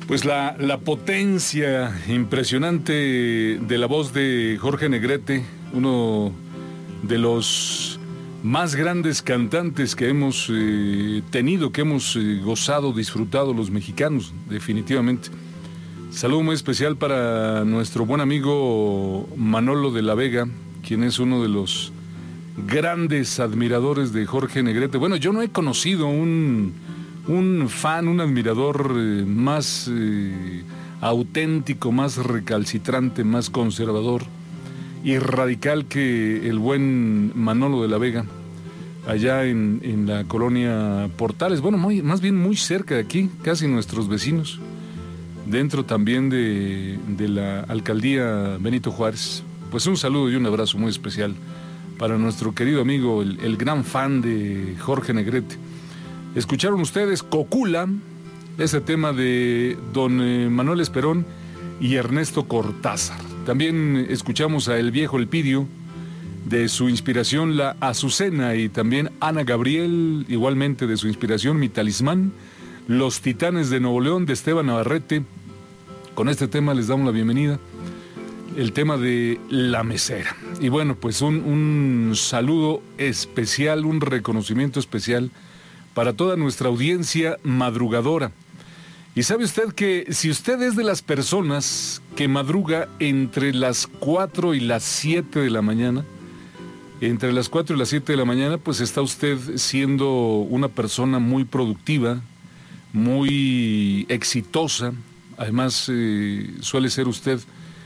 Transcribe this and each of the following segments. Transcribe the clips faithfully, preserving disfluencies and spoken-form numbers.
Pues la, la potencia impresionante de la voz de Jorge Negrete, uno de los más grandes cantantes que hemos eh, tenido, que hemos eh, gozado, disfrutado los mexicanos, definitivamente. Saludo muy especial para nuestro buen amigo Manolo de la Vega, quien es uno de los grandes admiradores de Jorge Negrete. Bueno, yo no he conocido un, un fan, un admirador eh, más eh, auténtico, más recalcitrante, más conservador y radical que el buen Manolo de la Vega, allá en, en la colonia Portales, bueno, muy, más bien muy cerca de aquí, casi nuestros vecinos, dentro también de, de la alcaldía Benito Juárez. Pues un saludo y un abrazo muy especial para nuestro querido amigo, el, el gran fan de Jorge Negrete. Escucharon ustedes Cocula, ese tema de don eh, Manuel Esperón y Ernesto Cortázar. También escuchamos a El Viejo Elpidio, de su inspiración La Azucena, y también Ana Gabriel, igualmente de su inspiración Mi Talismán, Los Titanes de Nuevo León, de Esteban Navarrete. Con este tema les damos la bienvenida, el tema de La Mesera. Y bueno, pues un, un saludo especial, un reconocimiento especial para toda nuestra audiencia madrugadora. Y sabe usted que si usted es de las personas que madruga entre las cuatro y las siete de la mañana, entre las cuatro y las siete de la mañana, pues está usted siendo una persona muy productiva, muy exitosa. Además, eh, suele ser usted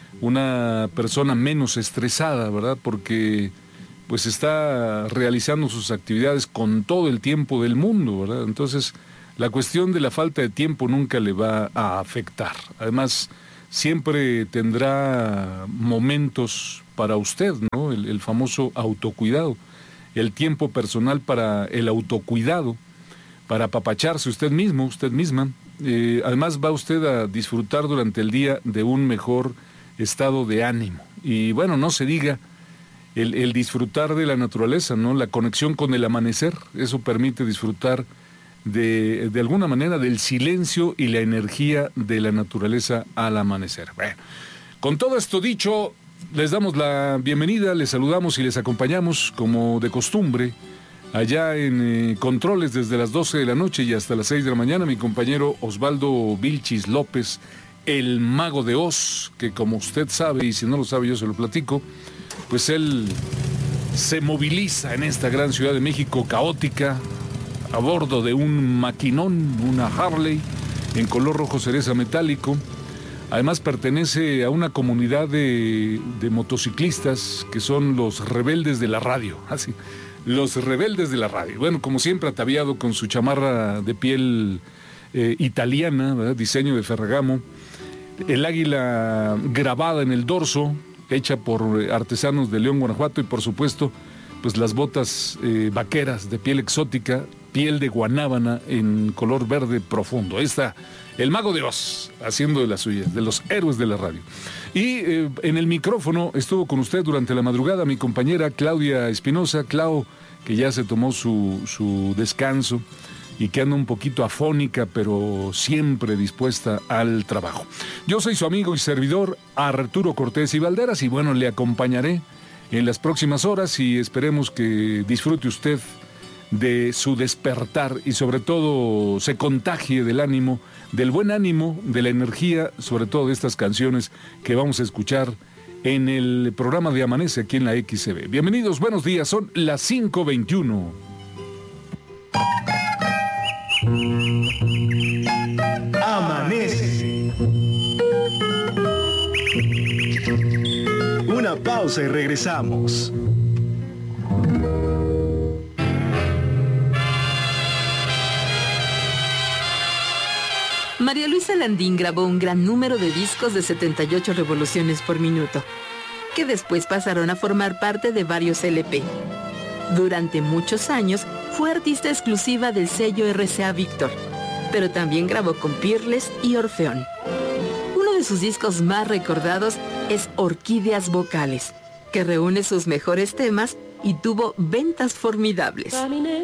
una persona menos estresada, ¿verdad? Porque pues está realizando sus actividades con todo el tiempo del mundo, ¿verdad? Entonces, la cuestión de la falta de tiempo nunca le va a afectar. Además, siempre tendrá momentos para usted, ¿no? El, el famoso autocuidado, el tiempo personal para el autocuidado, para apapacharse usted mismo, usted misma. Eh, además, va usted a disfrutar durante el día de un mejor estado de ánimo. Y bueno, no se diga el, el disfrutar de la naturaleza, ¿no? La conexión con el amanecer, eso permite disfrutar de, de alguna manera del silencio y la energía de la naturaleza al amanecer. Bueno, con todo esto dicho, les damos la bienvenida, les saludamos y les acompañamos como de costumbre allá en eh, controles desde las doce de la noche y hasta las seis de la mañana, mi compañero Osvaldo Vilchis López, el Mago de Oz, que como usted sabe, y si no lo sabe yo se lo platico, pues él se moviliza en esta gran Ciudad de México caótica, a bordo de un maquinón, una Harley, en color rojo cereza metálico. Además pertenece a una comunidad de, de motociclistas que son los rebeldes de la radio, así, los rebeldes de la radio. Bueno, como siempre ataviado con su chamarra de piel eh, italiana, ¿verdad? Diseño de Ferragamo, el águila grabada en el dorso, hecha por artesanos de León, Guanajuato, y por supuesto, pues las botas eh, vaqueras de piel exótica, piel de guanábana en color verde profundo. Ahí está el Mago de Oz, haciendo de las suyas, de los héroes de la radio. Y eh, en el micrófono estuvo con usted durante la madrugada mi compañera Claudia Espinosa, Clau, que ya se tomó su, su descanso y que anda un poquito afónica, pero siempre dispuesta al trabajo. Yo soy su amigo y servidor Arturo Cortés y Valderas, y bueno, le acompañaré en las próximas horas y esperemos que disfrute usted de su despertar y sobre todo se contagie del ánimo, del buen ánimo, de la energía, sobre todo de estas canciones que vamos a escuchar en el programa de Amanece aquí en la X C B. Bienvenidos, buenos días, son las cinco veintiuno. Amanece. Una pausa y regresamos. María Luisa Landín grabó un gran número de discos de setenta y ocho revoluciones por minuto, que después pasaron a formar parte de varios L P. Durante muchos años fue artista exclusiva del sello R C A Víctor, pero también grabó con Peerless y Orfeón. Uno de sus discos más recordados es Orquídeas Vocales, que reúne sus mejores temas y tuvo ventas formidables.